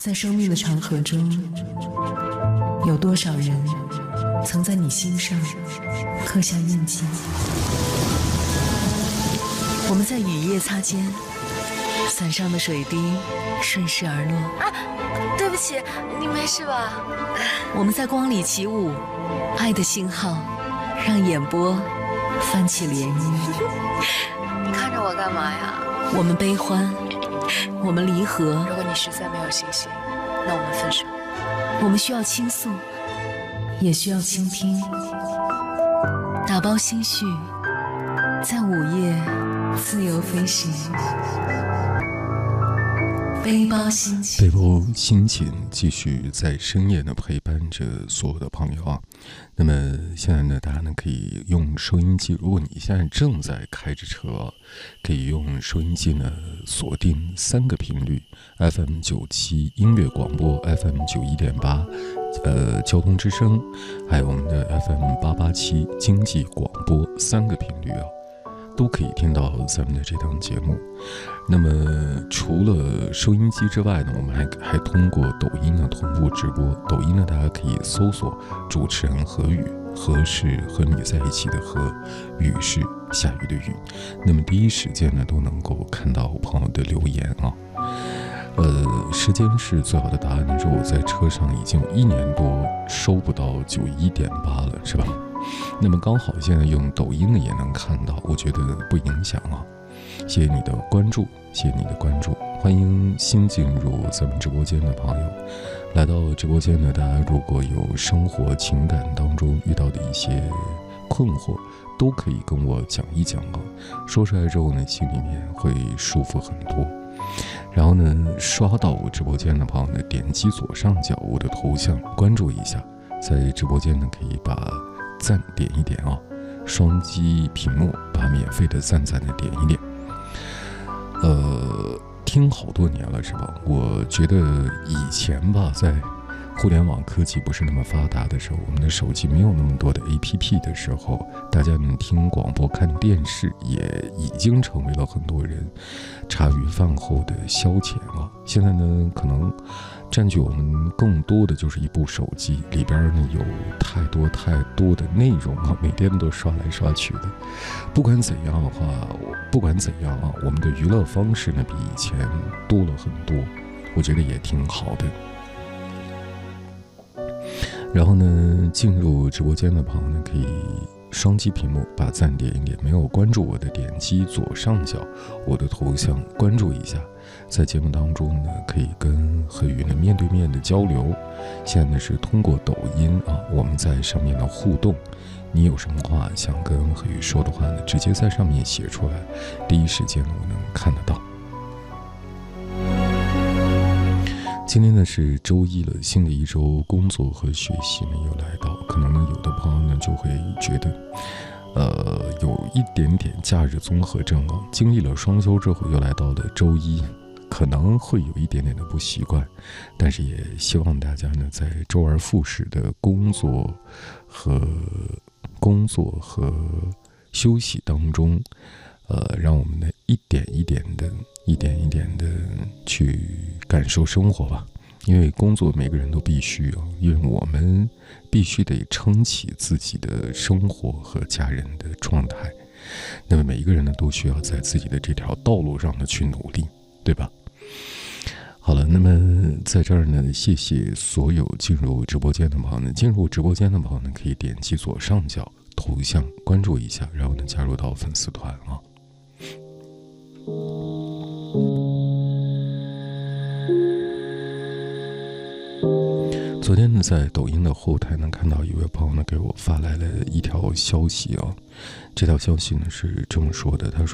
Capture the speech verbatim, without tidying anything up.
在生命的长河中，有多少人曾在你心上刻下印记？我们在雨夜擦肩，伞上的水滴顺势而落。 啊，对不起，你没事吧？ 我们在光里起舞，爱的信号让眼波泛起涟漪。 你看着我干嘛呀？ 我们悲欢，我们离合。 如果你实在没有信心，那我们分手。 我们需要倾诉，也需要倾听。打包心绪，在午夜自由飞行。背包心情， 背包心情继续在深夜呢陪伴着所有的朋友啊。那么现在呢，大家呢可以用收音机，如果你现在正在开着车，可以用收音机呢锁定三个频率 ：F M 九七音乐广播 ，F M 九一点八，呃交通之声，还有我们的 F M 八八七经济广播三个频率啊。都可以听到咱们的这档节目。那么除了收音机之外呢，我们还还通过抖音呢同步直播。抖音呢，大家可以搜索主持人何宇，何是和你在一起的何，雨是下雨的雨。那么第一时间呢，都能够看到朋友的留言啊。呃，时间是最好的答案呢，是我在车上已经有一年多收不到九一点八了，是吧？那么刚好现在用抖音呢也能看到，我觉得不影响啊。谢谢你的关注，谢谢你的关注，欢迎新进入咱们直播间的朋友。来到直播间呢，大家如果有生活情感当中遇到的一些困惑，都可以跟我讲一讲啊。说出来之后呢，心里面会舒服很多。然后呢，刷到我直播间的朋友呢，点击左上角我的头像，关注一下。在直播间呢，可以把赞点一点啊，双击屏幕把免费的赞赞的点一点。呃，听好多年了是吧？我觉得以前吧，在互联网科技不是那么发达的时候，我们的手机没有那么多的 A P P 的时候，大家能听广播看电视也已经成为了很多人茶余饭后的消遣了。现在呢，可能占据我们更多的就是一部手机，里边呢有太多太多的内容啊，每天都刷来刷去的。不管怎样的话，不管怎样啊，我们的娱乐方式呢比以前多了很多，我觉得也挺好的。然后呢，进入直播间的朋友呢，可以双击屏幕把赞点一点，没有关注我的点击左上角我的头像关注一下。在节目当中呢，可以跟何宇呢面对面的交流。现在呢是通过抖音啊，我们在上面的互动。你有什么话想跟何宇说的话呢，直接在上面写出来，第一时间呢我能看得到。今天呢是周一了，新的一周工作和学习呢又来到，可能呢有的朋友呢就会觉得呃，有一点点假日综合症啊，经历了双休之后又来到了周一，可能会有一点点的不习惯，但是也希望大家呢在周而复始的工作和工作和休息当中，呃，让我们呢一点一点的一点一点的去感受生活吧。因为工作每个人都必须啊，因为我们必须得撑起自己的生活和家人的状态。那么每一个人呢，都需要在自己的这条道路上呢去努力，对吧？好了，那么在这儿呢，谢谢所有进入直播间的朋友呢。进入直播间的朋友呢，可以点击左上角头像关注一下，然后呢加入到粉丝团啊。昨天呢，在抖音的后台呢，看到一位朋友呢给我发来了一条消息啊。这条消息呢是这么说的，他说